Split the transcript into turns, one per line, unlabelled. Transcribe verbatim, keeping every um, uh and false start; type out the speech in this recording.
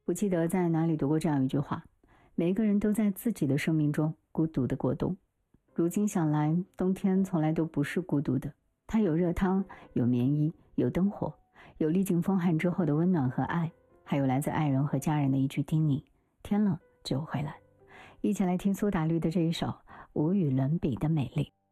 不记得在哪里读过这样一句话，每一个人都在自己的生命中孤独的过冬。如今想来，冬天从来都不是孤独的，它有热汤，有棉衣，有灯火，有历经风寒之后的温暖和爱，还有来自爱人和家人的一句叮咛，天冷就回来。一起来听苏打绿的这一首无与伦比的美丽。